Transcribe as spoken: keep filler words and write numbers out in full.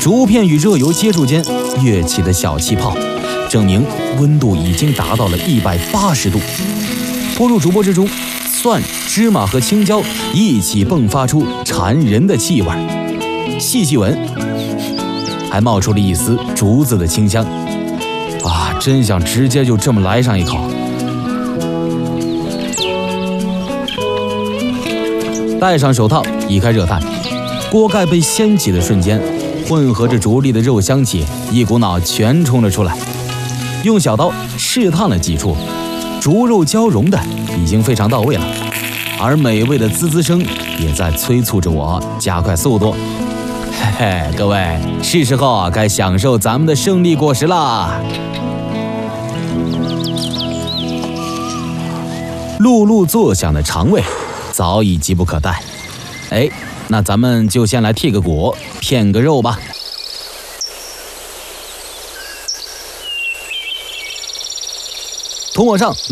竹片与热油接触间跃起的小气泡，证明温度已经达到了一百八十度。泼入竹钵之中，蒜、芝麻和青椒一起迸发出馋人的气味，细细闻，还冒出了一丝竹子的清香。啊，真想直接就这么来上一口。戴上手套，移开热炭，锅盖被掀起的瞬间，混合着竹粒的肉香气一股脑全冲了出来。用小刀试探了几处，竹肉交融的已经非常到位了，而美味的滋滋声也在催促着我加快速度。嘿嘿，各位，是时候该享受咱们的胜利果实啦！噜噜作响的肠胃早已急不可待。哎，那咱们就先来剔个骨，片个肉吧。同我上。